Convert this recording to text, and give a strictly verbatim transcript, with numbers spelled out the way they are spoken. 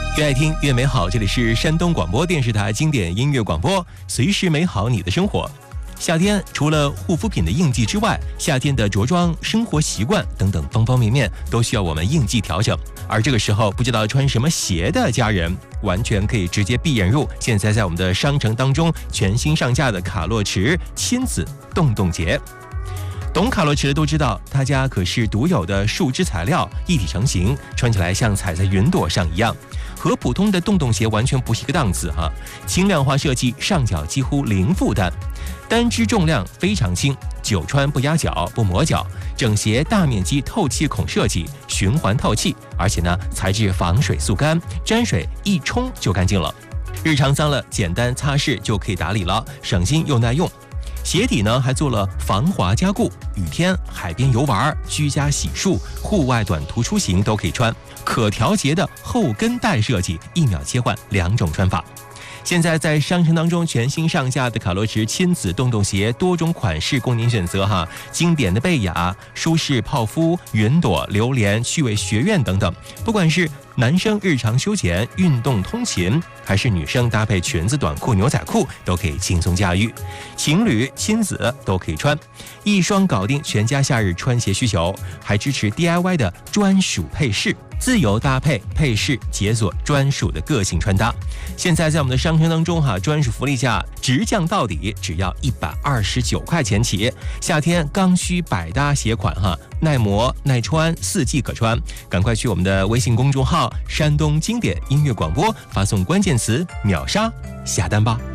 越爱听越美好，这里是山东广播电视台经典音乐广播，随时美好你的生活。夏天除了护肤品的应季之外，夏天的着装、生活习惯等等方方面面都需要我们应季调整。而这个时候不知道穿什么鞋的家人，完全可以直接闭眼入现在在我们的商城当中全新上架的卡洛驰亲子洞洞鞋。懂卡洛驰的都知道，他家可是独有的树脂材料，一体成型，穿起来像踩在云朵上一样，和普通的洞洞鞋完全不是一个档次哈。轻量化设计，上脚几乎零负担，单只重量非常轻，久穿不压脚不磨脚，整鞋大面积透气孔设计，循环透气，而且呢材质防水速干，沾水一冲就干净了，日常脏了简单擦拭就可以打理了，省心又耐用。鞋底呢还做了防滑加固，雨天、海边游玩、居家洗漱、户外短途出行都可以穿。可调节的后跟带设计，一秒切换两种穿法。现在在商城当中全新上架的卡洛驰亲子洞洞鞋，多种款式供您选择哈，经典的贝雅、舒适泡芙、云朵、榴莲、趣味学院等等。不管是男生日常休闲、运动通勤，还是女生搭配裙子、短裤、牛仔裤，都可以轻松驾驭。情侣、亲子都可以穿，一双搞定全家夏日穿鞋需求，还支持 D I Y 的专属配饰。自由搭配配饰，解锁专属的个性穿搭。现在在我们的商城当中哈，专属福利价直降到底，只要一百二十九块钱起。夏天刚需百搭鞋款哈，耐磨耐穿，四季可穿。赶快去我们的微信公众号山东经典音乐广播，发送关键词秒杀下单吧。